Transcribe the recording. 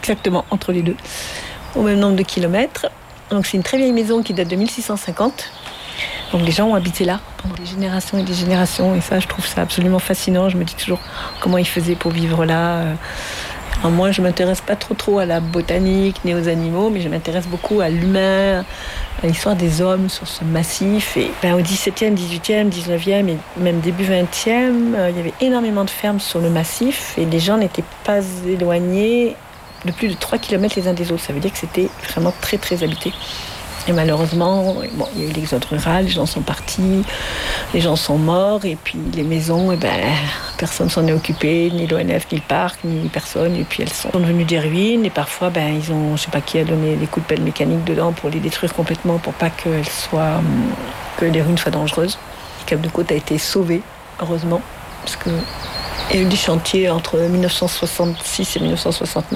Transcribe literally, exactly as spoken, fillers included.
exactement entre les deux, au même nombre de kilomètres. Donc c'est une très vieille maison qui date de mille six cent cinquante. Donc les gens ont habité là pendant des générations et des générations. Et ça, je trouve ça absolument fascinant. Je me dis toujours comment ils faisaient pour vivre là. Alors moi, je ne m'intéresse pas trop trop à la botanique ni aux animaux, mais je m'intéresse beaucoup à l'humain, à l'histoire des hommes sur ce massif. Et ben, au dix-septième, dix-huitième, dix-neuvième et même début vingtième, euh, il y avait énormément de fermes sur le massif et les gens n'étaient pas éloignés de plus de trois kilomètres les uns des autres. Ça veut dire que c'était vraiment très très habité. Et malheureusement, bon, il y a eu l'exode rural, les gens sont partis, les gens sont morts, et puis les maisons, eh ben, personne s'en est occupé, ni l'O N F, ni le parc, ni personne, et puis elles sont devenues des ruines, et parfois, ben, ils ont, je sais pas qui a donné des coups de pelle mécanique dedans pour les détruire complètement, pour pas qu'elles soient, que les ruines soient dangereuses. Cap de Côte a été sauvé, heureusement, parce que il y a eu des chantiers entre mille neuf cent soixante-six et mille neuf cent soixante-neuf.